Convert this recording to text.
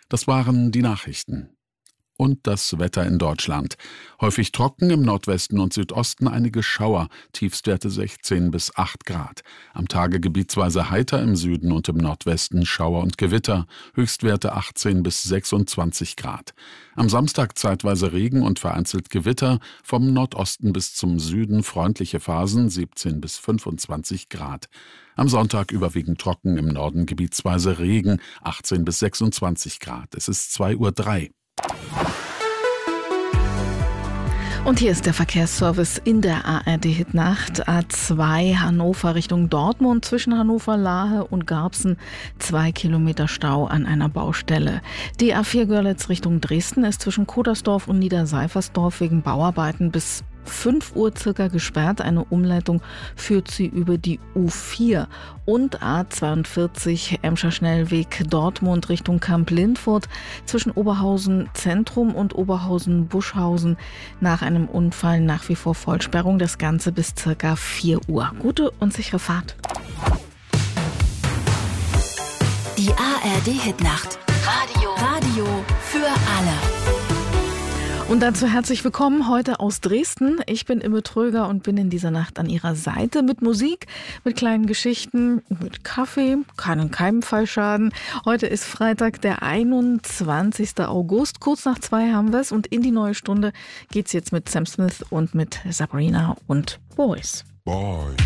Das waren die Nachrichten. Und das Wetter in Deutschland. Häufig trocken, im Nordwesten und Südosten einige Schauer, Tiefstwerte 16 bis 8 Grad. Am Tage gebietsweise heiter, im Süden und im Nordwesten Schauer und Gewitter, Höchstwerte 18 bis 26 Grad. Am Samstag zeitweise Regen und vereinzelt Gewitter, vom Nordosten bis zum Süden freundliche Phasen, 17 bis 25 Grad. Am Sonntag überwiegend trocken, im Norden gebietsweise Regen, 18 bis 26 Grad. Es ist 2:03 Uhr. Und hier ist der Verkehrsservice in der ARD-Hitnacht. A2 Hannover Richtung Dortmund, zwischen Hannover, Lahe und Garbsen 2 Kilometer Stau an einer Baustelle. Die A4 Görlitz Richtung Dresden ist zwischen Kodersdorf und Niederseifersdorf wegen Bauarbeiten bis 5 Uhr circa gesperrt. Eine Umleitung führt sie über die U4. Und A42 Emscher Schnellweg Dortmund Richtung Kamp-Lindfurt zwischen Oberhausen Zentrum und Oberhausen Buschhausen nach einem Unfall nach wie vor Vollsperrung. Das Ganze bis circa 4 Uhr. Gute und sichere Fahrt. Die ARD-Hitnacht. Radio für alle. Und dazu herzlich willkommen heute aus Dresden. Ich bin Imme Tröger und bin in dieser Nacht an Ihrer Seite mit Musik, mit kleinen Geschichten, mit Kaffee. Kann in keinem Fall schaden. Heute ist Freitag, der 21. August. Kurz nach 2 haben wir es. Und in die neue Stunde geht's jetzt mit Sam Smith und mit Sabrina und Boys.